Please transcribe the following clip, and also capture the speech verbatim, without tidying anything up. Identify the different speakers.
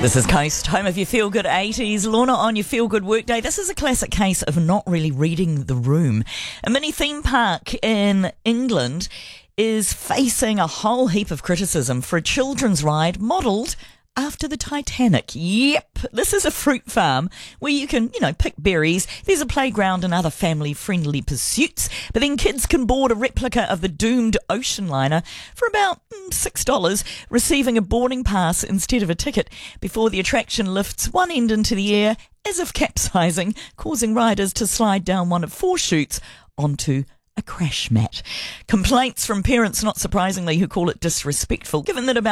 Speaker 1: This is Coast, home of your feel-good eighties. Lorna on your feel-good workday. This is a classic case of not really reading the room. A mini theme park in England is facing a whole heap of criticism for a children's ride modelled after the Titanic. Yep, this is a fruit farm where you can, you know, pick berries. There's a playground and other family-friendly pursuits, but then kids can board a replica of the doomed ocean liner for about mm, six dollars, receiving a boarding pass instead of a ticket before the attraction lifts one end into the air as if capsizing, causing riders to slide down one of four chutes onto a crash mat. Complaints from parents, not surprisingly, who call it disrespectful, given that about